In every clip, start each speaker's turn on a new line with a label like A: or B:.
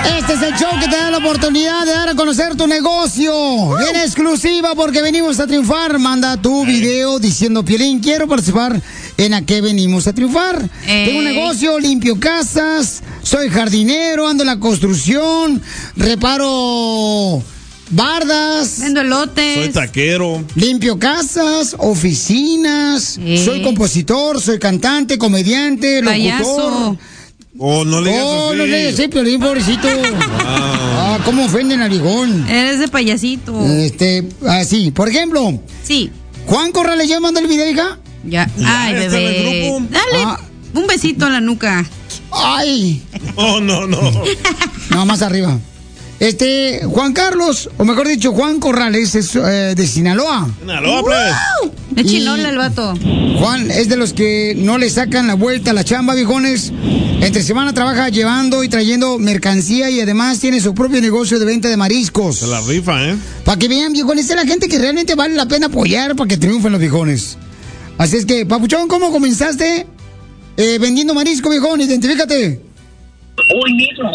A: Este es el show que te da la oportunidad de dar a conocer tu negocio en exclusiva porque venimos a triunfar. Manda tu video diciendo, Piolín, quiero participar en A Qué Venimos a Triunfar. Tengo un negocio, limpio casas, soy jardinero, ando en la construcción, reparo bardas,
B: vendo elotes,
C: soy taquero,
A: limpio casas, oficinas, soy compositor, soy cantante, comediante, locutor.
C: Oh, no le digas así.
A: No le digas así, Piolín, pobrecito. Cómo ofenden al viejón.
B: Eres de payasito.
A: Así, por ejemplo.
B: Sí.
A: ¿Juan Corrales ya mandó el video, hija?
B: Ya. Ay, bebé. Dale un besito a la nuca.
A: Ay.
C: Oh, no.
A: No, más arriba. Juan Carlos, o mejor dicho, Juan Corrales es de Sinaloa.
C: Sinaloa, pues.
B: Es chinola el vato.
A: Juan es de los que no le sacan la vuelta a la chamba, viejones. Entre semana trabaja llevando y trayendo mercancía y además tiene su propio negocio de venta de mariscos.
C: Se la rifa, ¿eh?
A: Para que vean, viejones, es la gente que realmente vale la pena apoyar para que triunfen los viejones. Así es que, Papuchón, ¿cómo comenzaste vendiendo marisco, viejón? Identifícate.
D: Hoy mismo.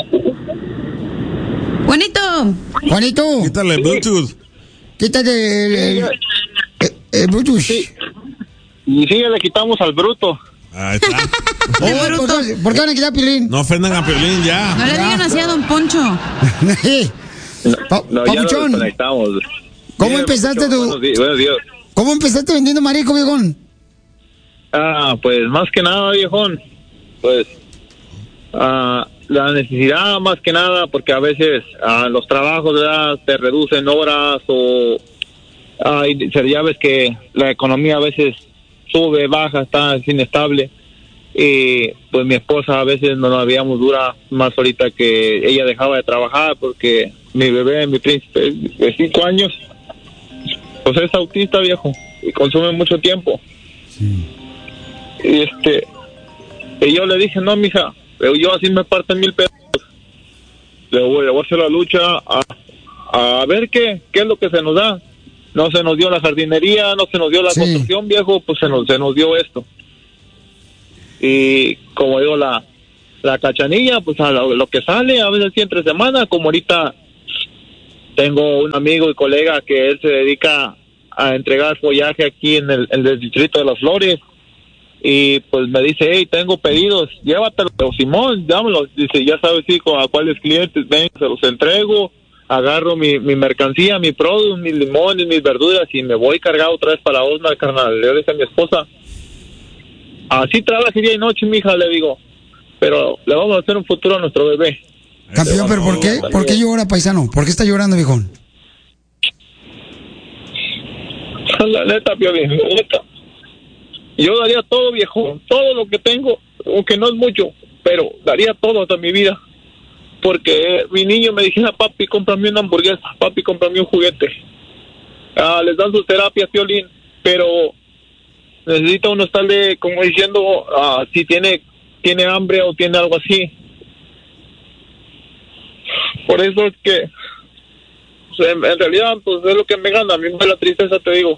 A: Juanito.
C: Quítale el Bluetooth.
A: Quítate el Bluetooth.
D: Sí. Y sí, le quitamos al bruto.
C: Ahí está.
A: ¿Por qué van a quitar a Piolín?
C: No ofendan a Piolín ya.
B: No le digan así a Don Poncho.
A: Papuchón. ¿Cómo empezaste tú?
D: Buenos días.
A: ¿Cómo empezaste vendiendo marisco, viejón?
D: Pues más que nada, viejón. Pues la necesidad más que nada, porque a veces los trabajos, ¿verdad?, te reducen horas o ya ves que la economía a veces sube, baja, está inestable. Y pues mi esposa a veces no nos veíamos dura, más ahorita que ella dejaba de trabajar porque mi bebé, mi príncipe de 5 años, pues es autista, viejo, y consume mucho tiempo. Sí. Y yo le dije, no, mija, yo así me parten 1,000 pesos. Le voy a hacer la lucha a ver qué es lo que se nos da. No se nos dio la jardinería, no se nos dio la construcción, viejo, pues se nos dio esto. Y como digo, la cachanilla, pues a lo que sale, a veces sí entre semana, como ahorita tengo un amigo y colega que él se dedica a entregar follaje aquí en el distrito de Las Flores. Y pues me dice, hey, tengo pedidos, llévatelo, Simón, dámelo. Dice, ya sabes, hijo, a cuáles clientes ven, se los entrego, agarro mi mercancía, mi producto, mis limones, mis verduras y me voy cargado otra vez para Osma, carnal. Le dije a mi esposa, así trabaja día y noche, mija, le digo, pero le vamos a hacer un futuro a nuestro bebé.
A: Campeón, pero ¿por qué? ¿Por qué llora, paisano? ¿Por qué está llorando, viejón?
D: La neta, Piolín, la neta. Yo daría todo, viejo, todo lo que tengo, aunque no es mucho, pero daría todo hasta mi vida. Porque mi niño me dijera, papi, cómprame una hamburguesa, papi, cómprame un juguete. Les dan sus terapias, Piolín, pero necesita uno estarle como diciendo si tiene hambre o tiene algo así. Por eso es que pues, en realidad pues es lo que me gana, a mí me da la tristeza, te digo.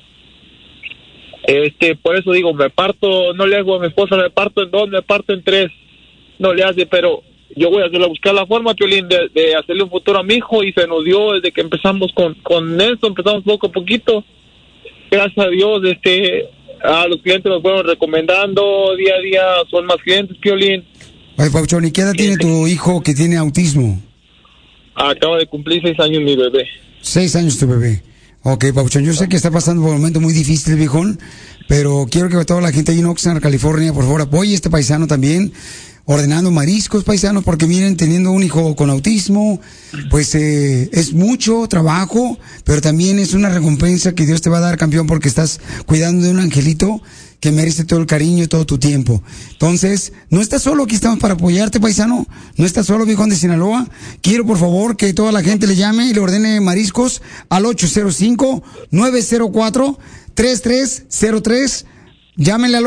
D: Por eso digo, me parto, no le hago a mi esposa, me parto en 2, me parto en 3, no le hace, pero yo voy a buscar la forma, Piolín, de hacerle un futuro a mi hijo, y se nos dio desde que empezamos con esto, empezamos poco a poquito, gracias a Dios, a los clientes nos fueron recomendando, día a día son más clientes, Piolín.
A: Oye, Pauchón, ¿y qué edad tiene tu hijo que tiene autismo?
D: Acaba de cumplir 6 años mi bebé.
A: 6 años tu bebé. Ok, Pauchón, yo sé que está pasando por un momento muy difícil, viejón, pero quiero que toda la gente ahí en Oxnard, California, por favor, apoye a este paisano también, ordenando mariscos, paisanos, porque miren, teniendo un hijo con autismo, pues es mucho trabajo, pero también es una recompensa que Dios te va a dar, campeón, porque estás cuidando de un angelito que merece todo el cariño y todo tu tiempo. Entonces, no estás solo, aquí estamos para apoyarte, paisano. No estás solo, viejón de Sinaloa. Quiero, por favor, que toda la gente le llame y le ordene mariscos al 805-904-3303. Llámenle al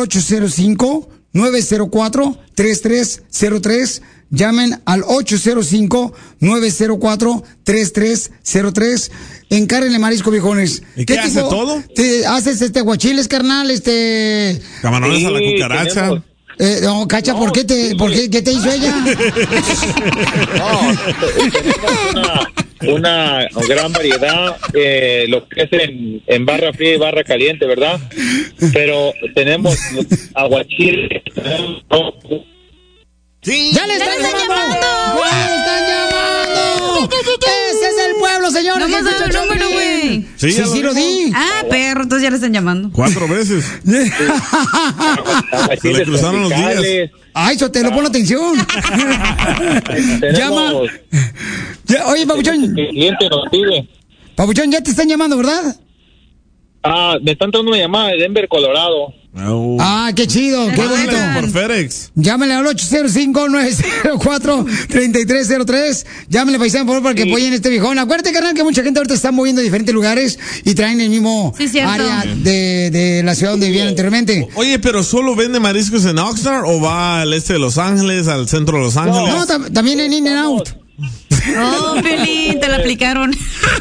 A: 805-904-3303. Llamen al 805-904-3303. Encárguenle marisco, viejones.
C: ¿Y qué hace todo?
A: ¿Te haces aguachiles, carnal?
C: Camarones a la cucaracha.
A: No, Cacha, ¿por qué qué te hizo ella?
D: No, una gran variedad, lo que es en barra fría y barra caliente, ¿verdad? Pero tenemos aguachile.
C: Sí.
A: ¡Ya le están llamando! ¡Ya le están llamando! ¡Ese es el pueblo, señores!
B: No me has dado el número, güey.
A: Sí, lo di.
B: Ah, perro, entonces ya le están llamando.
C: 4 veces. Se le cruzaron los días.
A: Ay, Sotelo, pon atención. Llama. Oye, Papuchón.
D: El cliente nos pide.
A: Papuchón, ya te están llamando, ¿verdad?
D: Me están dando una llamada de Denver, Colorado.
C: Oh.
A: Ah, qué chido, qué bonito.
C: Por FedEx.
A: Llámenle al 805-904-3303. Llámenle, paisano, por favor, para que apoyen este viejón. Acuérdate, carnal, que mucha gente ahorita está moviendo a diferentes lugares y traen el mismo área de la ciudad donde vivían anteriormente.
C: Oye, pero ¿solo vende mariscos en Oxnard o va al este de Los Ángeles, al centro de Los Ángeles?
A: No, también en In-N-Out.
B: Oh, Pelín, te la aplicaron.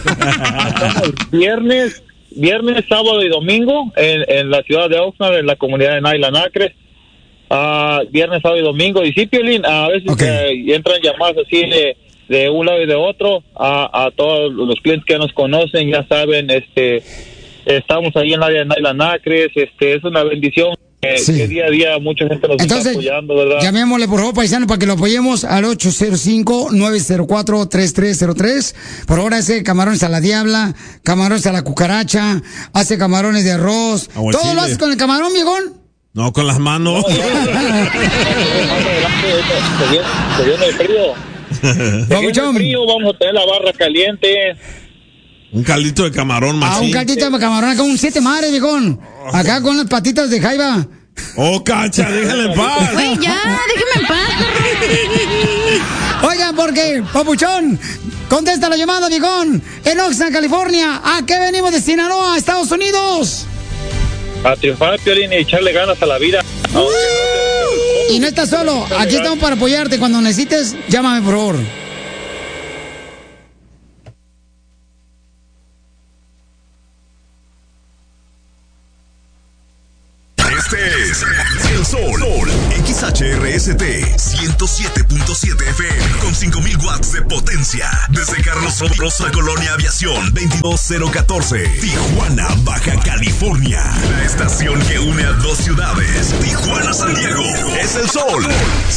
D: Viernes, sábado y domingo en la ciudad de Oxnard, en la comunidad de Nyland Acres. Viernes, sábado y domingo. Y sí, Piolín, a veces entran llamadas así de un lado y de otro. A todos los clientes que nos conocen, ya saben, estamos ahí en el área de Nyland Acres. Es una bendición. Que día a día mucha gente nos está apoyando, ¿verdad?
A: Llamémosle, por favor, paisano, para que lo apoyemos al 805-904-3303. Por ahora hace camarones a la diabla, camarones a la cucaracha, hace camarones de arroz. ¿Todo lo haces con el camarón, viejón?
C: No, con las manos.
D: Se viene el frío. Vamos a tener la barra caliente.
C: Un caldito de camarón, machín.
A: Un caldito de camarón, acá un 7 mares, viejón. Acá con las patitas de jaiba.
C: Oh, Cacha, déjale en paz.
B: Güey, ya, déjeme en paz.
A: Oigan, porque, Papuchón, contesta la llamada, viejón. En Oxnard, California. ¿A qué venimos de Sinaloa, Estados Unidos?
D: A triunfar, Piolín, y echarle ganas a la vida.
A: Y no estás solo. Aquí estamos para apoyarte. Cuando necesites, llámame, por favor.
E: Este es El Sol, XHRST 107.7 FM con 5,000 watts de potencia. Desde Carlos Rosa Colonia Aviación 22014, Tijuana, Baja California. La estación que une a dos ciudades, Tijuana, San Diego. Es El Sol